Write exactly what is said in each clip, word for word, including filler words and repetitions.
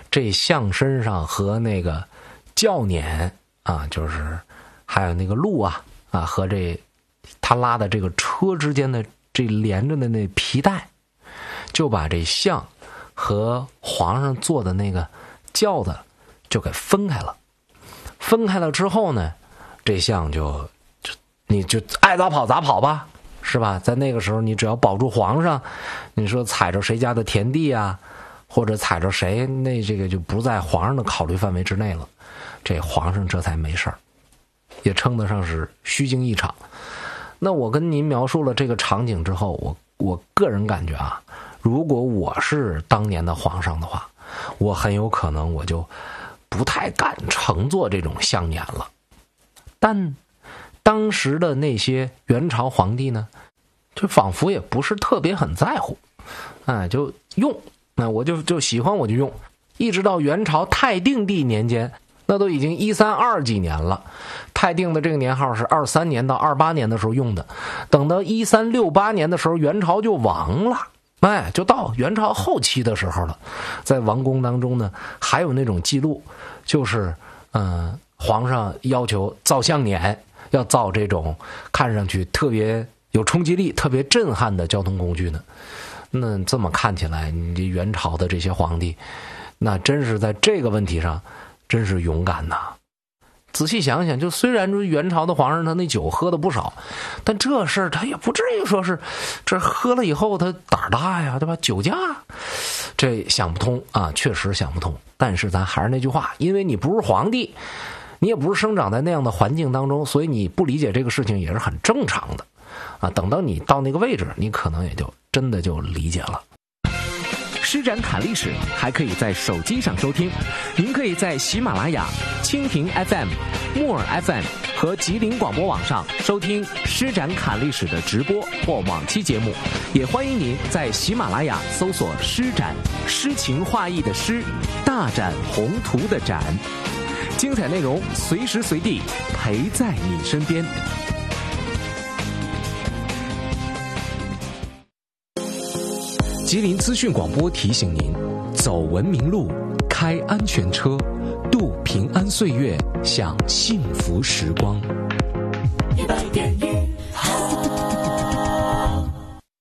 这象身上和那个轿辇啊，就是还有那个鹿啊啊和这他拉的这个车之间的这连着的那皮带，就把这象和皇上坐的那个轿子就给分开了。分开了之后呢，这象就就你就爱咋跑咋跑吧，是吧？在那个时候，你只要保住皇上，你说踩着谁家的田地啊，或者踩着谁，那这个就不在皇上的考虑范围之内了。这皇上这才没事儿，也称得上是虚惊一场。那我跟您描述了这个场景之后，我我个人感觉啊，如果我是当年的皇上的话，我很有可能我就不太敢乘坐这种象辇了。但当时的那些元朝皇帝呢，就仿佛也不是特别很在乎，哎，就用，那我就就喜欢我就用，一直到元朝泰定帝年间，那都已经一三二几年了，泰定的这个年号是二三年到二八年的时候用的，等到一三六八年的时候，元朝就亡了。哎，就到元朝后期的时候了，在王宫当中呢，还有那种记录，就是嗯、呃，皇上要求造象辇，要造这种看上去特别有冲击力、特别震撼的交通工具呢。那这么看起来，你这元朝的这些皇帝，那真是在这个问题上真是勇敢呐。仔细想想，就虽然说元朝的皇上他那酒喝的不少，但这事儿他也不至于说是这喝了以后他胆儿大呀，对吧？酒驾，这想不通啊，确实想不通。但是咱还是那句话，因为你不是皇帝，你也不是生长在那样的环境当中，所以你不理解这个事情也是很正常的啊。等到你到那个位置，你可能也就真的就理解了。 施展侃历史还可以在手机上收听，您可以在喜马拉雅、蜻蜓 F M、木耳 F M 和吉林广播网上收听施展侃历史的直播或往期节目，也欢迎您在喜马拉雅搜索施展，诗情画意的诗，大展宏图的展，精彩内容随时随地陪在你身边。吉林资讯广播提醒您：走文明路，开安全车，度平安岁月，享幸福时光。一百点一好。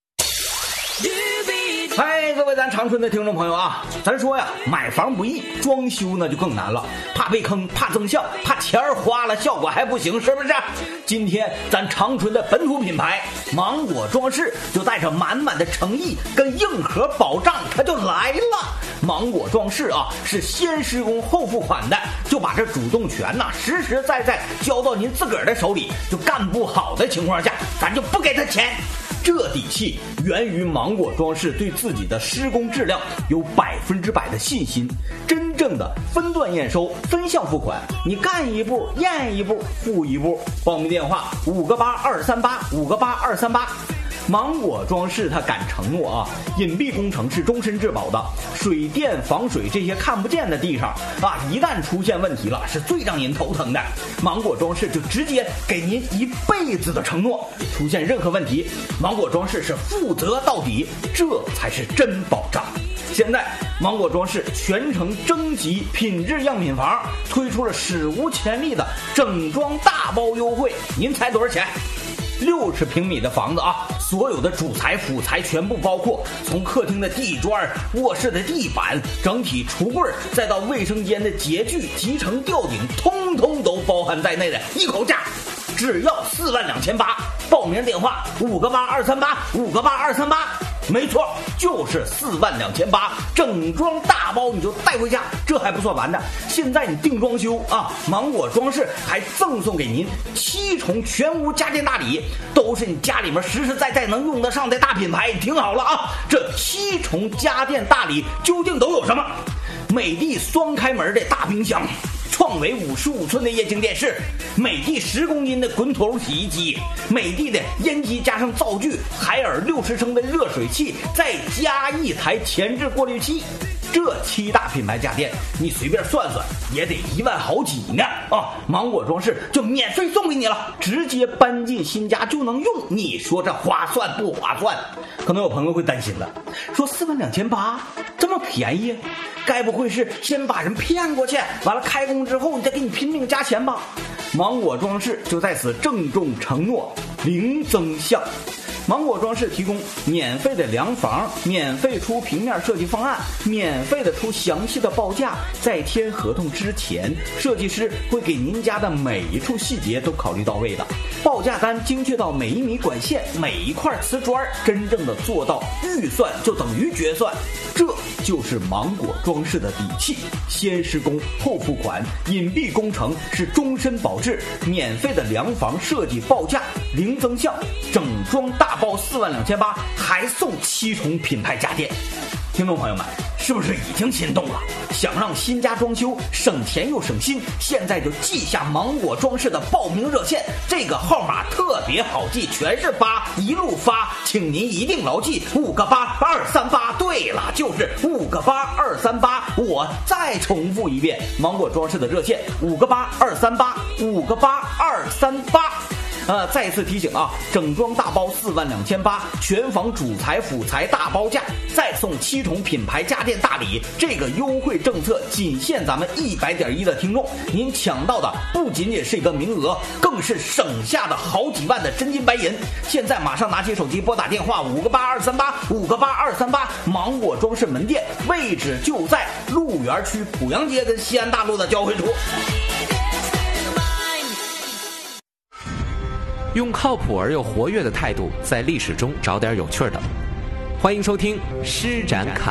嗨，各位咱长春的听众朋友啊，咱说呀，买房不易，装修呢就更难了，怕被坑，怕增效，怕钱儿花了效果还不行，是不是？今天咱长春的本土品牌芒果装饰就带着满满的诚意跟硬核保障，它就来了。芒果装饰啊，是先施工后付款的，就把这主动权呐、啊、实实在在交到您自个儿的手里，就干不好的情况下，咱就不给他钱。这底气源于芒果装饰对自己的施工质量有百分之百的信心，真正的分段验收、分项付款，你干一步验一步付一步。报名电话五个八二三八五个八二三八。芒果装饰它敢承诺啊，隐蔽工程是终身质保的，水电防水这些看不见的地上啊，一旦出现问题了，是最让您头疼的。芒果装饰就直接给您一辈子的承诺，出现任何问题，芒果装饰是负责到底，这才是真保障。现在芒果装饰全程征集品质样品房，推出了史无前例的整装大包优惠，您猜多少钱？六十平米的房子啊，所有的主材辅材全部包括，从客厅的地砖、卧室的地板、整体橱柜，再到卫生间的洁具、集成吊顶，通通都包含在内的一口价，只要四万两千八。报名电话五个八二三八五个八二三八。没错，就是四万两千八，整装大包你就带回家。这还不算完的，现在你定装修啊，芒果装饰还赠送给您七重全屋家电大礼，都是你家里面实实在在能用得上的大品牌。听好了啊，这七重家电大礼究竟都有什么？美的双开门的大冰箱，创维五十五寸的液晶电视，美的十公斤的滚筒洗衣机，美的的烟机加上灶具，海尔六十升的热水器，再加一台前置过滤器。 这七大品牌家电，你随便算算也得一万好几呢啊！芒果装饰就免费送给你了，直接搬进新家就能用，你说这划算不划算？可能有朋友会担心了，说四万两千八这么便宜，该不会是先把人骗过去，完了开工之后你再给你拼命加钱吧？芒果装饰就在此郑重承诺零增项。芒果装饰提供免费的量房，免费出平面设计方案，免费的出详细的报价。在签合同之前，设计师会给您家的每一处细节都考虑到位的，报价单精确到每一米管线、每一块瓷砖，真正的做到预算就等于决算。这就是芒果装饰的底气，先施工后付款，隐蔽工程是终身保质，免费的量房设计报价零增项，整装大包四万两千八，还送七重品牌家电。听众朋友们，是不是已经心动了？想让新家装修省钱又省心，现在就记下芒果装饰的报名热线，这个号码特别好记，全是八，一路发，请您一定牢记五个八二三八。对了，就是五个八二三八。我再重复一遍，芒果装饰的热线五个八二三八，五个八二三八。呃，再次提醒啊，整装大包四万两千八，全房主材辅材大包价，再送七重品牌家电大礼。这个优惠政策仅限咱们一百点一的听众，您抢到的不仅仅是一个名额，更是省下的好几万的真金白银。现在马上拿起手机拨打电话五个八二三八五个八二三八，芒果装饰门店位置就在鹿园区濮阳街跟西安大路的交汇处。 用靠谱而又活跃的态度，在历史中找点有趣的。欢迎收听施展侃。